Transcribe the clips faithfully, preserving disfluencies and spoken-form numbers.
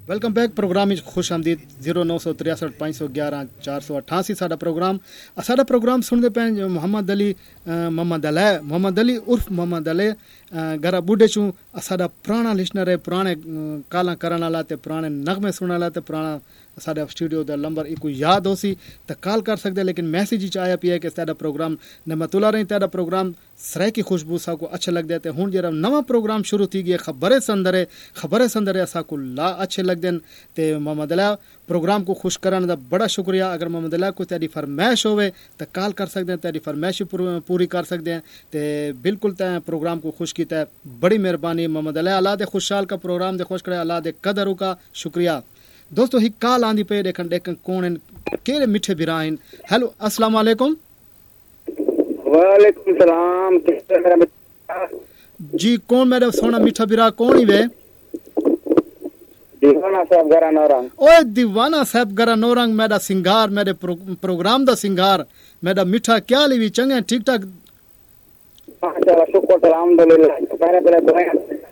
Welcome back programme وچ خوش آمدید zero نو سو تریسٹھ پانچ سو گیارہ چار سو اٹھاسی ساڈا پروگرام ساڈا پروگرام سنتے پے محمد علی محمد علی محمد علی عرف محمد علی گھر بوڈھے چوں ساڈا پرانا لسنر ہے پرانے کالاں کرن والا تے پرانے نغمے سنن والا تے پرانا ساڈا اسٹوڈیو دا نمبر ایک یاد ہو سی تے کال کر سکدے لیکن میسیج وچ آیا پیا کہ ساڈا پروگرام نعمت اللہ رہی تہاڈا پروگرام سرے کی خوشبو سا کو اچھا لگدا تے ہن جڑا نواں پروگرام شروع تھی گیا خبریں سندرے خبریں سندرے اسا کو لا اچھے لگدن تے محمد اللہ پروگرام کو خوش کرن دا بڑا شکریہ. اگر محمد اللہ کو تیری فرمائش ہوے تے کال کر سکدے ہیں تیری فرمائش پوری کر سکدے ہیں تے بالکل تے پروگرام کو خوش کیتا ہے بڑی مہربانی محمد اللہ. اللہ دے خوشحال کا پروگرام دے خوش کرے اللہ دے قدر کا شکریہ. دوستو ہی کال آندی پے دیکھن دیکھن کون ہیں کیڑے میٹھے بھرا ہیں. ہیلو السلام علیکم. وعلیکم السلام. جی کون میرا سونا میٹھا بھرا کون ہی وے؟ دیوانہ صاحب گرا نورنگ. اوے دیوانہ صاحب گرا نورنگ میرا سنگار میرے پروگرام دا سنگار میرا میٹھا کیا لی چنگے ٹھیک ٹھاک ماشاءاللہ شکر الحمدللہ. پہلے پہلے دعائیں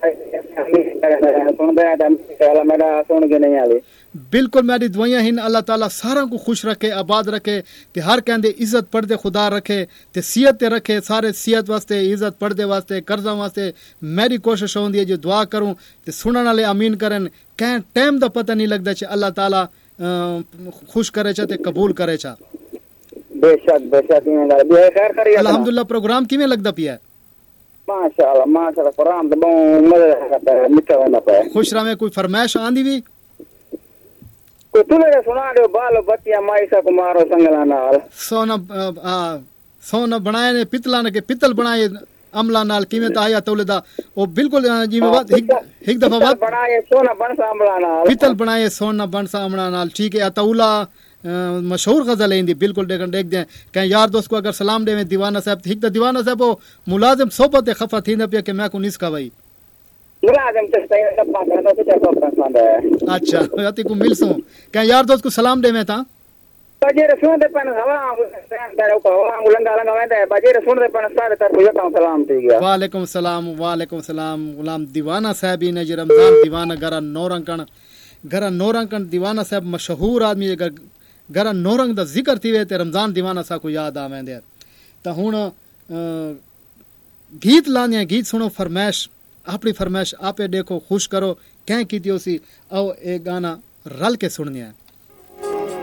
سن دے تے میرا سن کے نہیں آلی. بالکل میری دعائیں ہیں اللہ تعالیٰ سارا کو خوش رکھے آباد رکھے تے ہر کہندے عزت پڑھدے خدا رکھے تے صحت تے رکھے سارے صحت واسطے عزت پڑھدے واسطے قرضاں واسطے میری کوشش ہوندی ہے جو دعا کروں تے سنن والے آمین کرن کہیں ٹائم دا پتہ نہیں لگدا چ اللہ تعالیٰ خوش کرے چا تے قبول کرے چا. بے شک بے شک بے خیر کری الحمدللہ. پروگرام کیویں لگدا پیا ہے؟ ماشاءاللہ ماشاءاللہ پروگرام تے بہت مزہ آتا ہے میٹھا ہوندا پیا. خوش رہے. کوئی فرمائش آندی وی کوئی تو لے سنا دے بال بچیا مائسا کو مارو سنگلا نال سونا سونا بنائے نے پتلا نے کہ پتل بنائے عملہ نال کیویں تا آیا تولدا او بالکل جویں بات ایک دفعہ بات بنائے سونا بن سا عملہ نال پتل بنائے سونا بن سا عملہ نال. ٹھیک ہے. اتولا مشہور غزل ہے دی بالکل دیکھن دیکھ دیں کہ یار دوست کو اگر سلام دے دیوانہ صاحب ٹھیک تے دیوانہ صاحب وہ ملازم صحبت خفا تھیندا پیا کہ میں کو نس کا بھائی ملازم تے صحیح لپا کردا تے چا پسند ہے. اچھا یاتی کو مل سوں کہ یار دوست کو سلام دے میں تا بجے رسون دے پن ہوا تے کو لنگا لنگا ویندا بجے رسون دے پن سارے طرف یکا سلام تے گیا. وعلیکم السلام وعلیکم السلام. غلام دیوانہ صاحب نے جو رمضان دیوانہ گرا نورنکن گرا نورنکن دیوانہ صاحب مشہور آدمی اگر گرا نورنگ دا ذکر تھی وے تے رمضان دیوانہ سا کو یاد آویندے تا ہن گیت لانے گیت سنو فرمائش اپنی فرمائش آپے دیکھو خوش کرو کہیں کیتی ہو سی او ایک گانا رل کے سننے ہیں.